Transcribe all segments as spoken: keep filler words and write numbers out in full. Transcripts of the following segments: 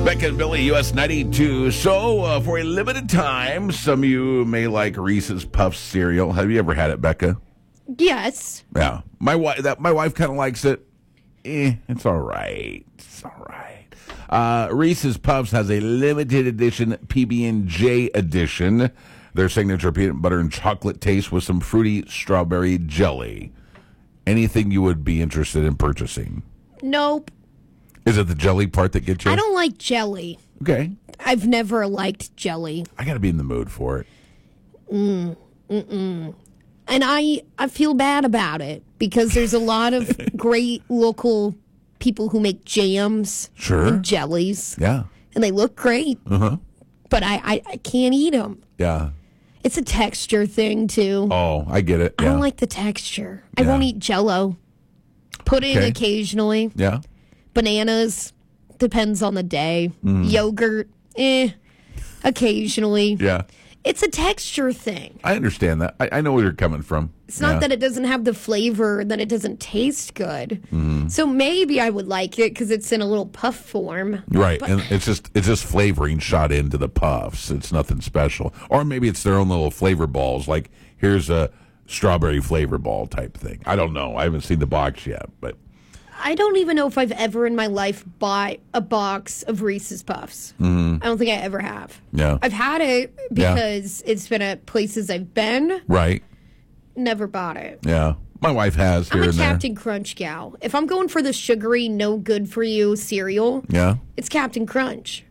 Becca and Billy, U S ninety-two. So, uh, for a limited time, some of you may like Reese's Puffs cereal. Have you ever had it, Becca? Yes. Yeah. My wife that my wife kind of likes it. Eh, it's all right. It's all right. Uh, Reese's Puffs has a limited edition P B and J edition. Their signature peanut butter and chocolate taste with some fruity strawberry jelly. Anything you would be interested in purchasing? Nope. Is it the jelly part that gets you? I don't like jelly. Okay. I've never liked jelly. I got to be in the mood for it. Mm, mm-mm. And I, I feel bad about it because there's a lot of great local people who make jams Sure. and jellies. Yeah. And they look great. Uh-huh. But I, I, I can't eat them. Yeah. It's a texture thing, too. Oh, I get it. I Yeah. don't like the texture. I Yeah. won't eat Jell-O. Pudding Okay. occasionally. Yeah. Bananas, depends on the day. Mm. Yogurt, eh, occasionally. Yeah. It's a texture thing. I understand that. I, I know where you're coming from. It's not Yeah. that it doesn't have the flavor, that it doesn't taste good. Mm. So maybe I would like it because it's in a little puff form. Right, But- and it's just it's just flavoring shot into the puffs. It's nothing special. Or maybe it's their own little flavor balls. Like here's a strawberry flavor ball type thing. I don't know. I haven't seen the box yet, but I don't even know if I've ever in my life bought a box of Reese's Puffs. Mhm. I don't think I ever have. Yeah. I've had it Yeah. because it's been at places I've been. right, Never bought it. yeah. My wife has here I'm a and there. Captain Crunch gal. If I'm going for the sugary, no good for you cereal, Yeah. it's Captain Crunch.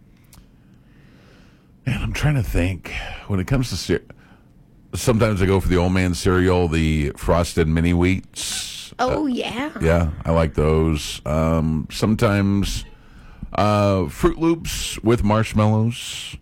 Man, I'm trying to think. When it comes to cereal, sometimes I go for the old man cereal, the frosted mini wheats. Oh, yeah. Yeah, I like those. Um, sometimes uh, Fruit Loops with marshmallows.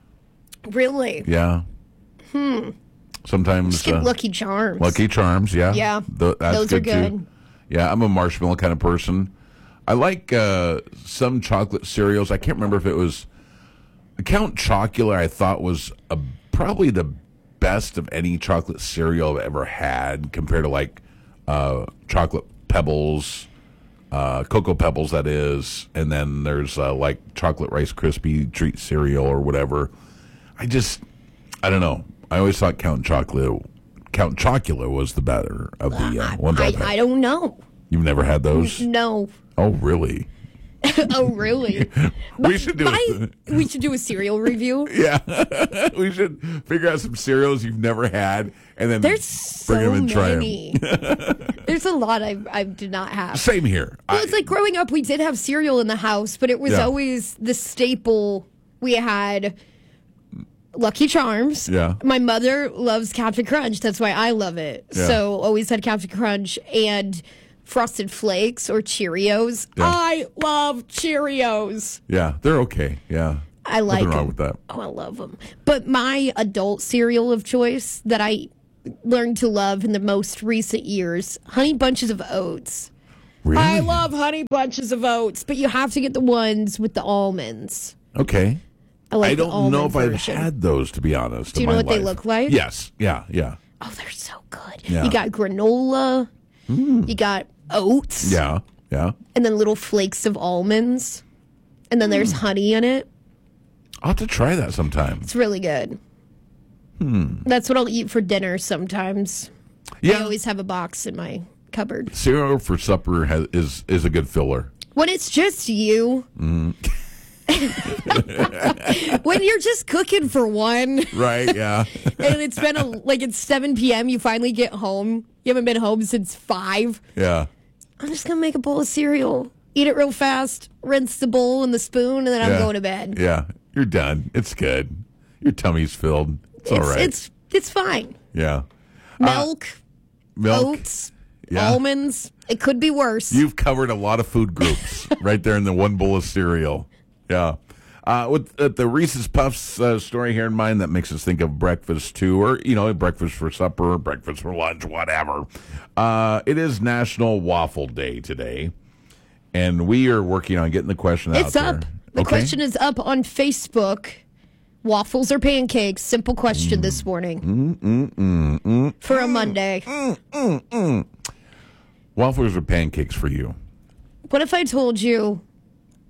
Really? Yeah. Hmm. Sometimes Skip uh, Lucky Charms. Lucky Charms. Yeah. Yeah. Th- that's Those are good, good. too. Yeah, I'm a marshmallow kind of person. I like uh, some chocolate cereals. I can't remember if it was Count Chocula. I thought was a, probably the best of any chocolate cereal I've ever had compared to like uh, chocolate pebbles, uh, cocoa pebbles, that is, and then there's uh, like chocolate Rice Krispie treat cereal or whatever. I just, I don't know. I always thought Count Chocula, Count Chocula was the better of the uh, ones I, I've had. I don't know. You've never had those? No. Oh, really? Oh, really? We should do My- it. we should do a cereal review. Yeah, we should figure out some cereals you've never had, and then There's bring so them and try many. them. There's a lot I I did not have. Same here. Well, I- it's like growing up, we did have cereal in the house, but it was Yeah. always the staple. We had Lucky Charms. Yeah. My mother loves Captain Crunch. That's why I love it. Yeah. So always had Captain Crunch and Frosted Flakes or Cheerios. Yeah. I love Cheerios. yeah, they're okay. Yeah, I like nothing wrong them. with that. Oh, I love them. But my adult cereal of choice that I learned to love in the most recent years, Honey Bunches of Oats. Really? I love Honey Bunches of Oats, but you have to get the ones with the almonds. Okay. I like I the don't almond know if version. I've had those, to be honest. Do in you know my what they life. look like? Yes. Yeah. Yeah. Oh, they're so good. Yeah. You got granola. You got oats. Yeah. Yeah. And then little flakes of almonds. And then Hmm. there's honey in it. I'll have to try that sometime. It's really good. Hmm. That's what I'll eat for dinner sometimes. I Yeah. always have a box in my cupboard. Cereal for supper has, is is a good filler. When it's just you, Mm. when you're just cooking for one, Right. Yeah. and it's been a, like it's seven p.m., you finally get home. You haven't been home since five. yeah. I'm just going to make a bowl of cereal, eat it real fast, rinse the bowl and the spoon, and then I'm Yeah. going to bed. Yeah. You're done. It's good. Your tummy's filled. It's, all right. It's, it's fine. yeah. Milk, Milk. oats, Yeah. almonds. It could be worse. You've covered a lot of food groups right there in the one bowl of cereal. Yeah. Uh, with uh, the Reese's Puffs uh, story here in mind, that makes us think of breakfast too, or, you know, breakfast for supper, breakfast for lunch, whatever. Uh, it is National Waffle Day today, and we are working on getting the question out it's there. up. The Okay? question is up on Facebook. Waffles or pancakes? Simple question this morning. Mm, mm, mm, mm, For a Monday. mm, mm, mm. Waffles or pancakes for you? What if I told you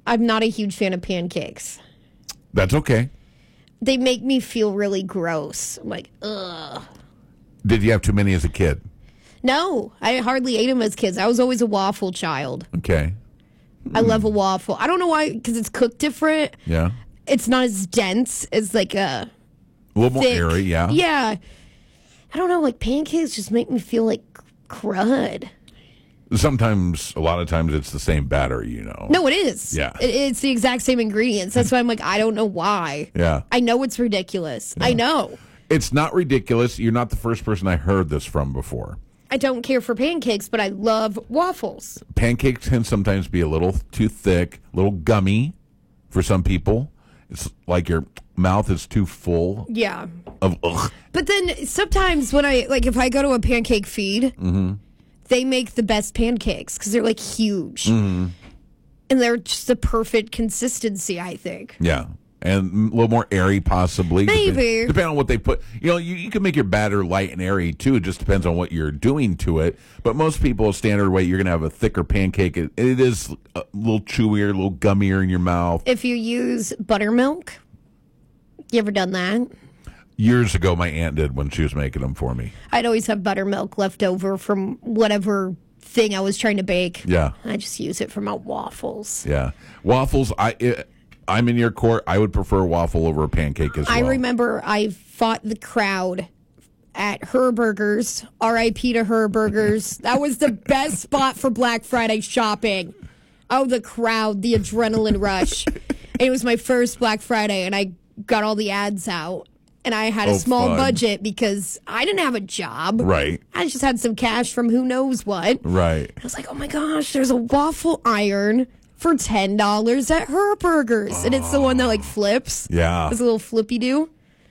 I'm not a huge fan of pancakes. That's okay. They make me feel really gross. I'm like, ugh. Did you have too many as a kid? No, I hardly ate them as kids. I was always a waffle child. Okay. I love a waffle. I don't know why, because it's cooked different. Yeah. It's not as dense as like a A little thick, more airy, yeah. Yeah. I don't know, like pancakes just make me feel like crud. Sometimes, a lot of times, it's the same batter, you know. No, it is. Yeah. It, it's the exact same ingredients. That's why I'm like, I don't know why. Yeah. I know it's ridiculous. I know. It's not ridiculous. You're not the first person I heard this from before. I don't care for pancakes, but I love waffles. Pancakes can sometimes be a little too thick, a little gummy for some people. It's like your mouth is too full Yeah. of ugh. But then sometimes when I, like, if I go to a pancake feed, Mm-hmm. they make the best pancakes because they're, like, huge. Mm-hmm. And they're just the perfect consistency, I think. Yeah. And a little more airy, possibly. Maybe. Depending, depending on what they put. You know, you, you can make your batter light and airy, too. It just depends on what you're doing to it. But most people, standard weight, you're going to have a thicker pancake. It, it is a little chewier, a little gummier in your mouth. If you use buttermilk, you ever done that? Years ago, my aunt did when she was making them for me. I'd always have buttermilk left over from whatever thing I was trying to bake. Yeah. I just use it for my waffles. Yeah. Waffles, I... It, I'm in your court. I would prefer waffle over a pancake as well. I remember I fought the crowd at Herburgers. R I P to Herburgers. That was the best spot for Black Friday shopping. Oh, the crowd, the adrenaline rush. And it was my first Black Friday, and I got all the ads out. And I had a Oh, small fun. budget because I didn't have a job. Right. I just had some cash from who knows what. Right. I was like, oh my gosh, there's a waffle iron for ten dollars at Herburgers. And it's the one that like flips. Yeah. It's a little flippy do.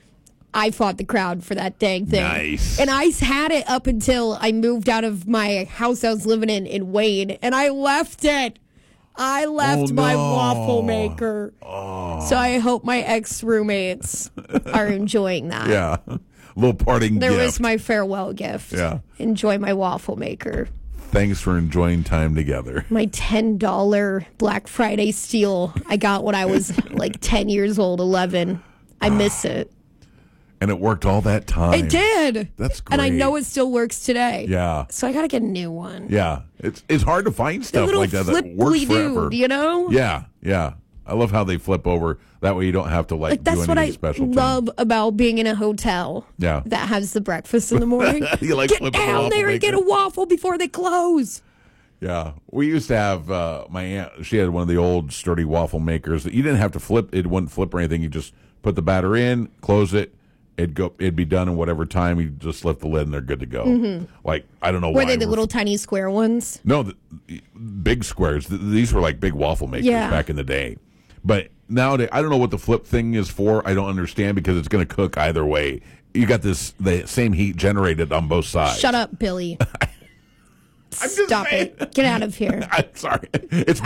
I fought the crowd for that dang thing. Nice. And I had it up until I moved out of my house I was living in in Wayne. And I left it. I left Oh, my no. waffle maker. So I hope my ex roommates are enjoying that. Yeah. A little parting There gift. was my farewell gift. Yeah. Enjoy my waffle maker. Thanks for enjoying time together. My ten dollars Black Friday steal I got when I was like ten years old, eleven. I miss it. And it worked all that time. It did. That's And I great. know it still works today. Yeah. So I got to get a new one. Yeah. It's it's hard to find The stuff little like that that works flipply forever. dude, you know? Yeah. Yeah. I love how they flip over. That way you don't have to like, Like that's do what anything I special. to love about being in a hotel. Yeah. That has the breakfast in the morning. You like get flipping the down waffle there and get a maker. waffle before they close. Yeah, we used to have uh, my aunt. She had one of the old sturdy waffle makers that you didn't have to flip. It wouldn't flip or anything. You just put the batter in, close it. It'd go. It'd be done in whatever time. You just lift the lid and they're good to go. Mm-hmm. Like I don't know Were why. they the we're- little tiny square ones? No, the, big squares. Th- These were like big waffle makers Yeah. back in the day. But nowadays, I don't know what the flip thing is for. I don't understand because it's going to cook either way. You got this the same heat generated on both sides. Shut up, Billy. I'm just Stop saying. it. Get out of here. I'm sorry. It's